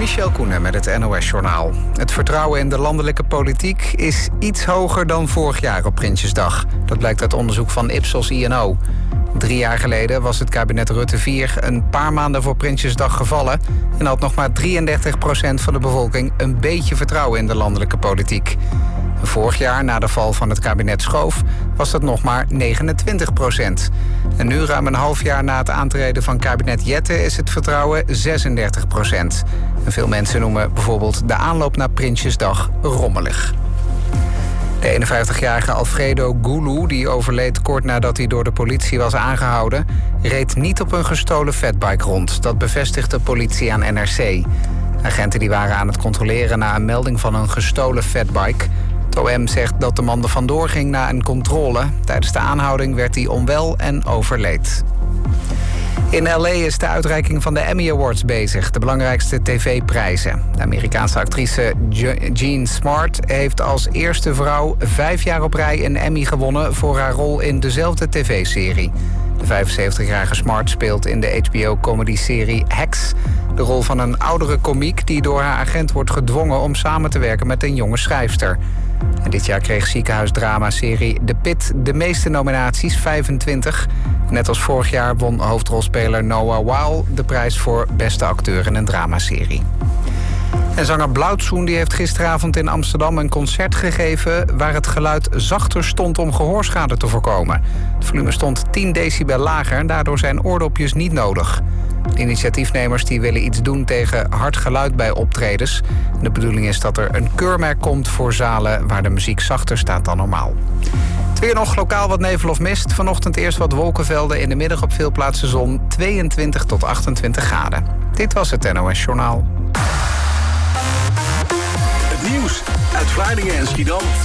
Michel Koenen met het NOS-journaal. Het vertrouwen in de landelijke politiek is iets hoger dan vorig jaar op Prinsjesdag. Dat blijkt uit onderzoek van Ipsos INO. 3 jaar geleden was het kabinet Rutte 4 een paar maanden voor Prinsjesdag gevallen en had nog maar 33% van de bevolking een beetje vertrouwen in de landelijke politiek. Vorig jaar, na de val van het kabinet Schoof, was dat nog maar 29%. En nu, ruim een half jaar na het aantreden van kabinet Jette, is het vertrouwen 36%. En veel mensen noemen bijvoorbeeld de aanloop naar Prinsjesdag rommelig. De 51-jarige Alfredo Gulu, die overleed kort nadat hij door de politie was aangehouden, reed niet op een gestolen fatbike rond. Dat bevestigt de politie aan NRC. Agenten die waren aan het controleren na een melding van een gestolen fatbike. Het OM zegt dat de man er vandoor ging na een controle. Tijdens de aanhouding werd hij onwel en overleed. In L.A. is de uitreiking van de Emmy Awards bezig, de belangrijkste tv-prijzen. De Amerikaanse actrice Jean Smart heeft als eerste vrouw 5 jaar op rij een Emmy gewonnen voor haar rol in dezelfde tv-serie. De 75-jarige Smart speelt in de HBO-comedy-serie Hacks de rol van een oudere komiek die door haar agent wordt gedwongen om samen te werken met een jonge schrijfster. En dit jaar kreeg ziekenhuisdrama-serie The Pit de meeste nominaties, 25. Net als vorig jaar won hoofdrolspeler Noah Weil de prijs voor beste acteur in een dramaserie. En zanger Blauwtsoen die heeft gisteravond in Amsterdam een concert gegeven waar het geluid zachter stond om gehoorschade te voorkomen. Het volume stond 10 decibel lager en daardoor zijn oordopjes niet nodig. De initiatiefnemers die willen iets doen tegen hard geluid bij optredens. De bedoeling is dat er een keurmerk komt voor zalen waar de muziek zachter staat dan normaal. Het weer nog, lokaal wat nevel of mist. Vanochtend eerst wat wolkenvelden, in de middag op veel plaatsen zon, 22 tot 28 graden. Dit was het NOS Journaal. Het nieuws uit Vlaardingen en Schiedam.